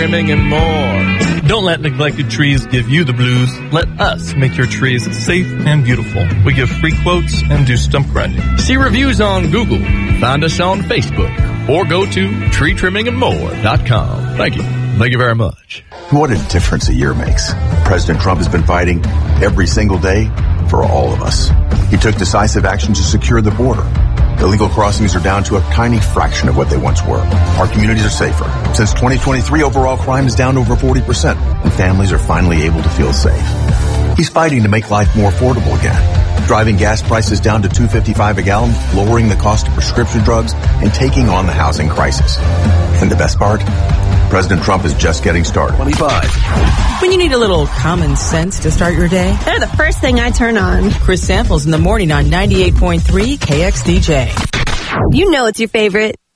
trimming and more. Don't let neglected trees give you the blues. Let us make your trees safe and beautiful. We give free quotes and do stump grinding. See reviews on Google, find us on Facebook, or go to treetrimmingandmore.com. Thank you. Thank you very much. What a difference a year makes. President Trump has been fighting every single day for all of us. He took decisive action to secure the border. Illegal crossings are down to a tiny fraction of what they once were. Our communities are safer. Since 2023, overall crime is down over 40%, and families are finally able to feel safe. He's fighting to make life more affordable again, driving gas prices down to $2.55 a gallon, lowering the cost of prescription drugs, and taking on the housing crisis. And the best part? President Trump is just getting started. 25. When you need a little common sense to start your day, they're the first thing I turn on. Chris Samples in the morning on 98.3 KXDJ. You know it's your favorite.